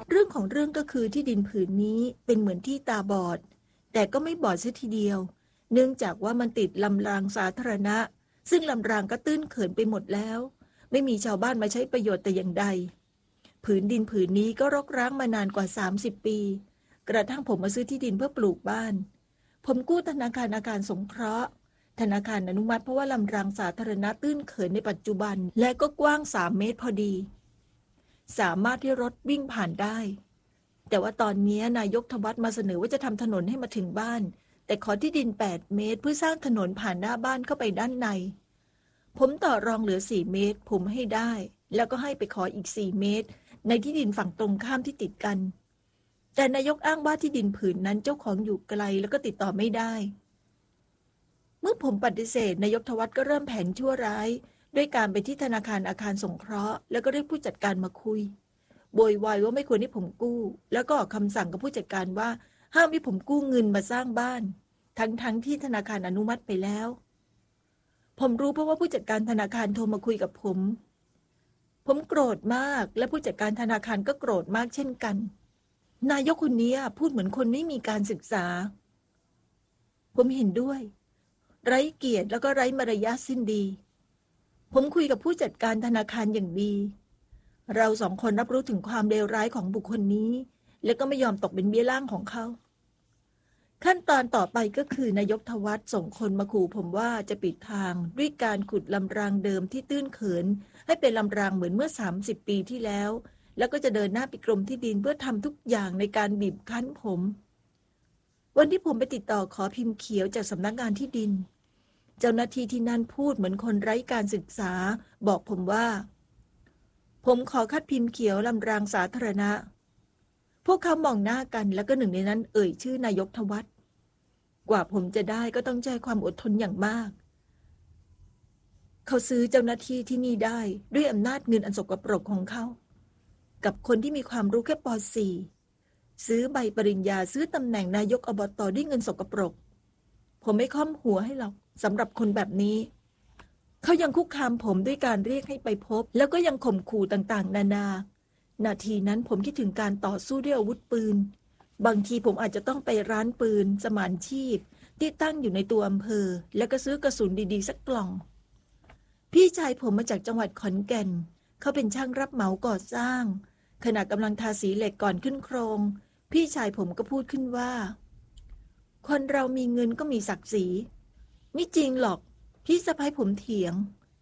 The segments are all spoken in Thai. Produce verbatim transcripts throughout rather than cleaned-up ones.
เรื่องของเรื่องก็คือที่ดินผืนนี้เป็นเหมือนที่ตาบอดแต่ก็ไม่บอดเสียทีเดียวเนื่องจากว่ามันติดลำรางสาธารณะซึ่งลำรางก็ตื้นเขินไปหมดแล้วไม่มีชาวบ้านมาใช้ประโยชน์แต่อย่างใดผืนดินผืนนี้ก็รกร้างมานานกว่าสามสิบปีกระทั่งผมมาซื้อที่ดินเพื่อปลูกบ้านผมกู้ธนาคารอาคารสงเคราะห์ธนาคารอนุมัติเพราะว่าลำรางสาธารณะตื้นเขินในปัจจุบันและก็กว้างสามเมตรพอดีสามารถที่รถวิ่งผ่านได้แต่ว่าตอนนี้นายกทวัฒน์มาเสนอว่าจะทำถนนให้มาถึงบ้านแต่ขอที่ดินแปดเมตรเพื่อสร้างถนนผ่านหน้าบ้านเข้าไปด้านในผมต่อรองเหลือสี่เมตรผมให้ได้แล้วก็ให้ไปขออีกสี่เมตรในที่ดินฝั่งตรงข้ามที่ติดกันแต่นายกอ้างว่าที่ดินผืนนั้นเจ้าของอยู่ไกลแล้วก็ติดต่อไม่ได้เมื่อผมปฏิเสธนายกทวัฒน์ก็เริ่มแผนชั่วร้ายด้วยการไปที่ธนาคารอาคารสงเคราะห์แล้วก็เรียกผู้จัดการมาคุยโวยวายว่าไม่ควรให้ผมกู้แล้วก็ออกคำสั่งกับผู้จัดการว่าห้ามให้ผมกู้เงินมาสร้างบ้านทั้งๆ ท, ที่ธนาคารอนุมัติไปแล้วผมรู้เพราะว่าผู้จัดการธนาคารโทรมาคุยกับผมผมโกรธมากและผู้จัดการธนาคารก็โกรธมากเช่นกันนายกคนนี้พูดเหมือนคนไม่มีการศึกษาผมเห็นด้วยไร้เกียรติแล้วก็ไร้มารยาทสิ้นดีผมคุยกับผู้จัดการธนาคารอย่างดีเราสองคนรับรู้ถึงความเลวร้ายของบุคคลนี้และก็ไม่ยอมตกเป็นเบี้ยล่างของเขาขั้นตอนต่อไปก็คือนายกทวัฒน์ส่งคนมาขู่ผมว่าจะปิดทางด้วยการขุดลำรางเดิมที่ตื้นเขินให้เป็นลำรางเหมือนเมื่อสามสิบปีที่แล้วแล้วก็จะเดินหน้าไปกรมที่ดินเพื่อทำทุกอย่างในการบีบคั้นผมวันที่ผมไปติดต่อขอพิมพ์เขียวจากสำนักงานที่ดินเจ้าหน้าที่ที่นั่นพูดเหมือนคนไร้การศึกษาบอกผมว่าผมขอคัดพิมพ์เขียวลำรางสาธารณะพวกเขามองหน้ากันแล้วก็หนึ่งในนั้นเอ่ยชื่อนายกทวัฒน์กว่าผมจะได้ก็ต้องใช้ความอดทนอย่างมากเขาซื้อเจ้าหน้าที่ที่นี่ได้ด้วยอำนาจเงินอันสกปรกของเขากับคนที่มีความรู้แค่ป สี่ ซื้อใบปริญญาซื้อตำแหน่งนายกอบต.ด้วยเงินสกปรกผมไม่ค้อมหัวให้หรอกสำหรับคนแบบนี้เขายังคุกคามผมด้วยการเรียกให้ไปพบแล้วก็ยังข่มขู่ต่างๆนานานาทีนั้นผมคิดถึงการต่อสู้ด้วยอาวุธปืนบางทีผมอาจจะต้องไปร้านปืนสมานชีพที่ตั้งอยู่ในตัวอำเภอแล้วก็ซื้อกระสุนดีๆสักกล่องพี่ชายผมมาจากจังหวัดขอนแก่นเขาเป็นช่างรับเหมาก่อสร้างขณะกำลังทาสีเหล็กก่อนขึ้นโครงพี่ชายผมก็พูดขึ้นว่าคนเรามีเงินก็มีศักดิ์ศรีไม่จริงหรอกพี่สะใภ้ผมเถียง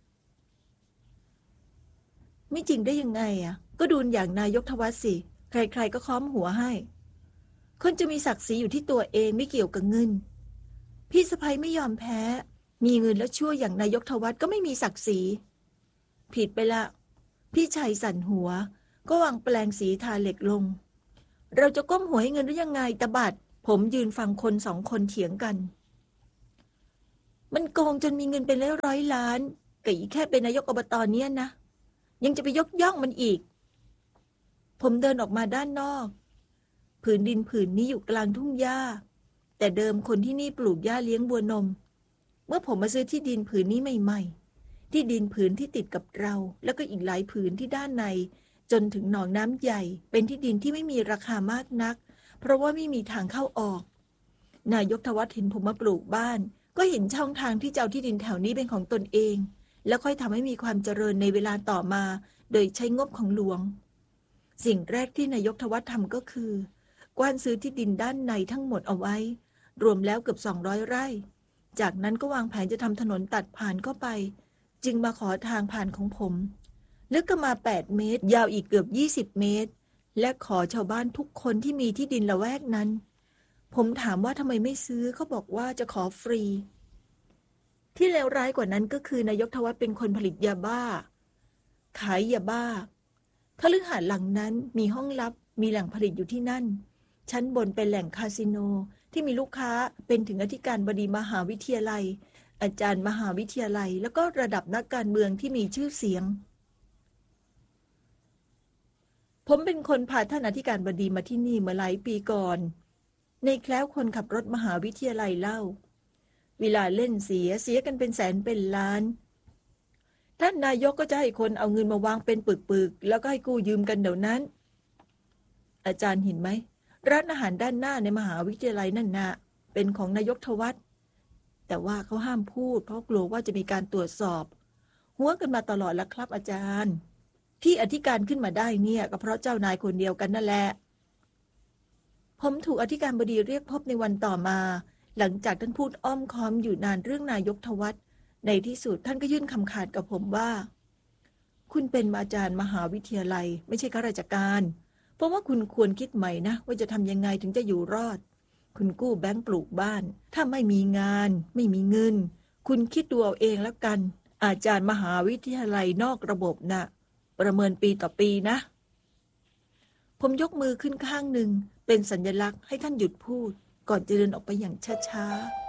ไม่จริงได้ยังไงอ่ะก็ดูอย่างนายกทวัฒน์สิใครๆก็ค้อมหัวให้คนจะมีศักดิ์ศรีอยู่ที่ตัวเองไม่เกี่ยวกับเงินพี่สะใภ้ไม่ยอมแพ้มีเงินแล้วชั่วอย่างนายกทวัฒน์ก็ไม่มีศักดิ์ศรีผิดไปละพี่ชายสั่นหัวก็วางแปลงสีทาเหล็กลงเราจะก้มหัวให้เงินหรือยังไงตะบัดผมยืนฟังคนสองคนเถียงกันมันโกงจนมีเงินเป็นร้อยร้อยล้านกับอีกแค่เป็นนายกอบต.เนี่ยนะยังจะไปยกย่องมันอีกผมเดินออกมาด้านนอกผืนดินผืนนี้อยู่กลางทุ่งหญ้าแต่เดิมคนที่นี่ปลูกหญ้าเลี้ยงวัวนมเมื่อผมมาซื้อที่ดินผืนนี้ใหม่ๆที่ดินผืนที่ติดกับเราแล้วก็อีกหลายผืนที่ด้านในจนถึงหนองน้ำใหญ่เป็นที่ดินที่ไม่มีราคามากนักเพราะว่าไม่มีทางเข้าออกนายกทวัฒน์เห็นผมมาปลูกบ้านก็เห็นช่องทางที่จะเอาที่ดินแถวนี้เป็นของตนเองแล้วค่อยทำให้มีความเจริญในเวลาต่อมาโดยใช้งบของหลวงสิ่งแรกที่นายกทวัฒน์ทำก็คือกว้านซื้อที่ดินด้านในทั้งหมดเอาไว้รวมแล้วเกือบสองร้อยไร่จากนั้นก็วางแผนจะทำถนนตัดผ่านเข้าไปจึงมาขอทางผ่านของผมลึกก็มาแปดเมตรยาวอีกเกือบยี่สิบเมตรและขอชาวบ้านทุกคนที่มีที่ดินละแวกนั้นผมถามว่าทำไมไม่ซื้อเขาบอกว่าจะขอฟรีที่เลวร้ายกว่านั้นก็คือนายกทวัฒน์เป็นคนผลิตยาบ้าขายยาบ้าคฤหาสน์หลังนั้นมีห้องลับมีแหล่งผลิตอยู่ที่นั่นชั้นบนเป็นแหล่งคาสิโนที่มีลูกค้าเป็นถึงอธิการบดีมหาวิทยาลัยอาจารย์มหาวิทยาลัยแล้วก็ระดับนักการเมืองที่มีชื่อเสียงผมเป็นคนพาท่านอธิการบดีมาที่นี่เมื่อหลายปีก่อนในแคล้วคนขับรถมหาวิทยาลัยเล่าเวลาเล่นเสียเสียกันเป็นแสนเป็นล้านท่านนายกก็จะให้คนเอาเงินมาวางเป็นปึกๆแล้วก็ให้กู้ยืมกันเดี๋ยวนั้นอาจารย์เห็นไหมร้านอาหารด้านหน้าในมหาวิทยาลัยนั่นนะเป็นของนายกทวัฒน์แต่ว่าเขาห้ามพูดเพราะกลัวว่าจะมีการตรวจสอบหัวกันมาตลอดแล้วครับอาจารย์ที่อธิการขึ้นมาได้เนี่ยก็เพราะเจ้านายคนเดียวกันนั่นแหละผมถูกอธิการบดีเรียกพบในวันต่อมาหลังจากท่านพูดอ้อมค้อมอยู่นานเรื่องนายกทวัฒน์ในที่สุดท่านก็ยื่นคำขาดกับผมว่าคุณเป็นอาจารย์มหาวิทยาลัยไม่ใช่ข้าราชการเพราะว่าคุณควรคิดใหม่นะว่าจะทำยังไงถึงจะอยู่รอดคุณกู้แบงก์ปลูกบ้านถ้าไม่มีงานไม่มีเงินคุณคิดดูเอาเองแล้วกันอาจารย์มหาวิทยาลัยนอกระบบนะ่ะประเมินปีต่อปีนะผมยกมือขึ้นข้างหนึ่งเป็นสัญลักษณ์ให้ท่านหยุดพูดก่อนจะเดินออกไปอย่างช้าๆ